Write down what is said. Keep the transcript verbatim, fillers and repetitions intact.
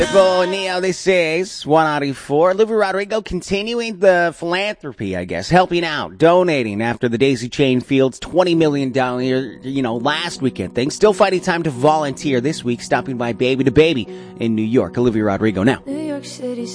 Well, Neo, this is one ninety-four. Olivia Rodrigo continuing the philanthropy, I guess, helping out, donating after the Daisy Chain Fields twenty million dollars, you know, last weekend thing. Still finding time to volunteer this week, stopping by Baby to Baby in New York. Olivia Rodrigo now. New York City.